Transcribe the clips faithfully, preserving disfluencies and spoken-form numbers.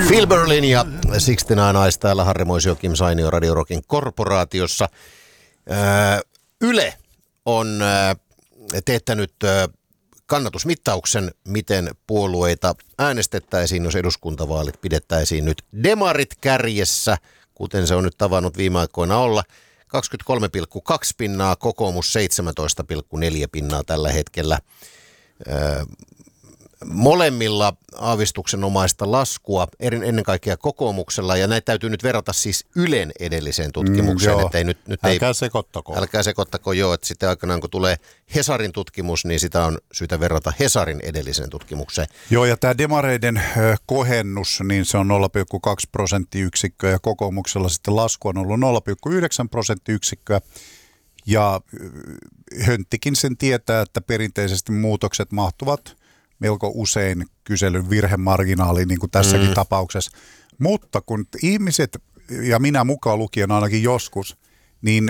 Phil Berlin ja kuusikymmentäyhdeksän Eyes täällä Harri Moisio, Kim Sainio Radio Rockin korporaatiossa. Öö, Yle on öö, teettänyt öö, kannatusmittauksen, miten puolueita äänestettäisiin, jos eduskuntavaalit pidettäisiin nyt demarit kärjessä, kuten se on nyt tavannut viime aikoina olla. kaksikymmentäkolme pilkku kaksi pinnaa, kokoomus seitsemäntoista pilkku neljä pinnaa tällä hetkellä. Öö, molemmilla aavistuksenomaista laskua, ennen kaikkea kokoomuksella, ja näitä täytyy nyt verrata siis Ylen edelliseen tutkimukseen. Mm, että ei nyt, nyt älkää ei, sekoittako. Älkää sekoittako, joo, että sitten aikanaan kun tulee Hesarin tutkimus, niin sitä on syytä verrata Hesarin edelliseen tutkimukseen. Joo, ja tämä demareiden kohennus, niin se on nolla pilkku kaksi prosenttiyksikköä, ja kokoomuksella sitten lasku on ollut nolla pilkku yhdeksän prosenttiyksikköä. Ja Hönttikin sen tietää, että perinteisesti muutokset mahtuvat melko usein kyselyn virhemarginaaliin, niin kuin tässäkin mm. tapauksessa. Mutta kun ihmiset, ja minä mukaan lukien ainakin joskus, niin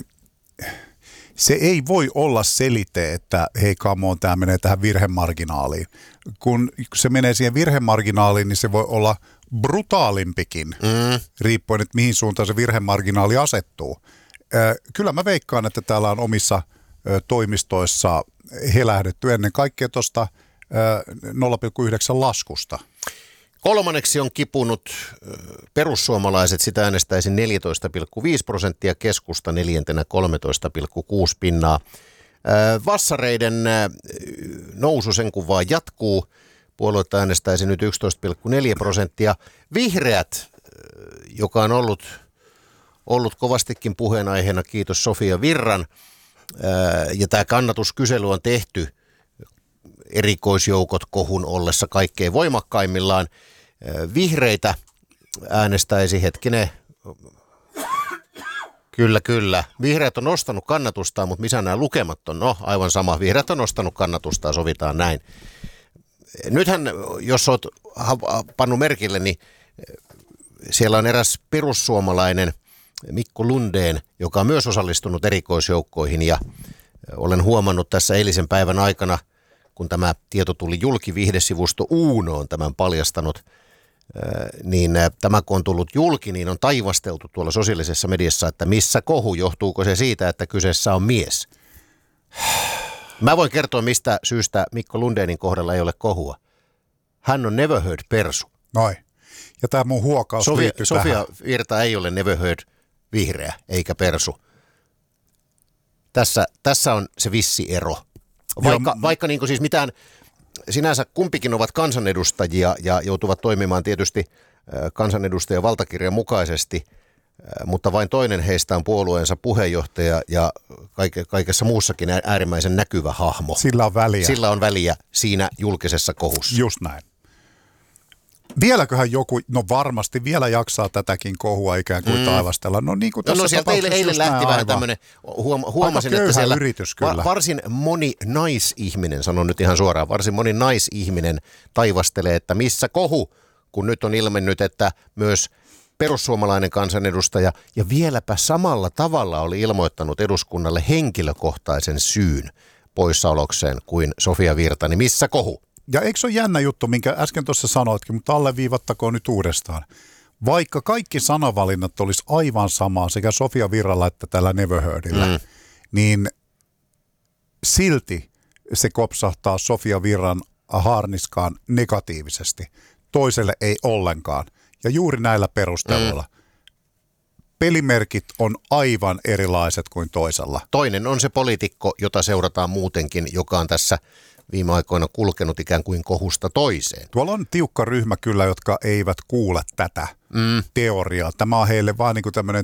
se ei voi olla selite, että hei come on, tämä menee tähän virhemarginaaliin. Kun se menee siihen virhemarginaaliin, niin se voi olla brutaalimpikin, mm. riippuen, että mihin suuntaan se virhemarginaali asettuu. Kyllä mä veikkaan, että täällä on omissa toimistoissa helähdetty ennen kaikkea tuosta nolla pilkku yhdeksän laskusta. Kolmanneksi on kipunut perussuomalaiset, sitä äänestäisi neljätoista pilkku viisi prosenttia, keskusta neljäntenä kolmetoista pilkku kuusi pinnaa. Vassareiden nousu sen kun vaan jatkuu, puolueita äänestäisi nyt yksitoista pilkku neljä prosenttia. Vihreät, joka on ollut, ollut kovastikin puheenaiheena, kiitos Sofia Virran, ja tämä kannatuskysely on tehty erikoisjoukot kohun ollessa kaikkein voimakkaimmillaan. Vihreitä äänestäisi, hetkinen, kyllä, kyllä. Vihreät on nostanut kannatustaan, mutta missä nämä lukemat on? No, aivan sama. Vihreät on nostanut kannatustaan, sovitaan näin. Nythän, jos olet pannut merkille, niin siellä on eräs perussuomalainen Mikko Lundén, joka on myös osallistunut erikoisjoukkoihin, ja olen huomannut tässä eilisen päivän aikana, kun tämä tieto tuli julki, viihdesivusto Uuno on tämän paljastanut, niin tämä kun on tullut julki, niin on taivasteltu tuolla sosiaalisessa mediassa, että missä kohu, johtuuko se siitä, että kyseessä on mies. Mä voin kertoa, mistä syystä Mikko Lundénin kohdalla ei ole kohua. Hän on never heard persu. Noin. Ja tämä mun huokaus Sofia, liittyy Sofia tähän. Virta ei ole never heard vihreä eikä persu. Tässä, tässä on se vissi ero. Vaikka, Joo, vaikka niin kuin siis mitään, sinänsä kumpikin ovat kansanedustajia ja joutuvat toimimaan tietysti kansanedustajan valtakirjan mukaisesti, mutta vain toinen heistä on puolueensa puheenjohtaja ja kaike, kaikessa muussakin äärimmäisen näkyvä hahmo. Sillä on väliä. Sillä on väliä siinä julkisessa kohussa. Just näin. Vieläköhän joku, no varmasti vielä jaksaa tätäkin kohua ikään kuin mm. taivastella. No niin kuin tässä no, no sieltä eilen, eilen lähti vähän tämmöinen, huom, huomasin, että siellä yritys, kyllä. Va, varsin moni naisihminen, sanon nyt ihan suoraan, varsin moni naisihminen taivastelee, että missä kohu, kun nyt on ilmennyt, että myös perussuomalainen kansanedustaja ja vieläpä samalla tavalla oli ilmoittanut eduskunnalle henkilökohtaisen syyn poissaolokseen kuin Sofia Virta, niin missä kohu? Ja eikö se ole jännä juttu, minkä äsken tuossa sanoitkin, mutta alleviivattakoon nyt uudestaan. Vaikka kaikki sanavalinnat olisi aivan samaa sekä Sofia Virralla että tällä Never Heardillä, mm. niin silti se kopsahtaa Sofia Virran haarniskaan negatiivisesti. Toiselle ei ollenkaan. Ja juuri näillä perusteluilla. Mm. Pelimerkit on aivan erilaiset kuin toisella. Toinen on se poliitikko, jota seurataan muutenkin, joka on tässä viime aikoina kulkenut ikään kuin kohusta toiseen. Tuolla on tiukka ryhmä kyllä, jotka eivät kuule tätä mm. teoriaa. Tämä on heille vaan niin kuin tämmöinen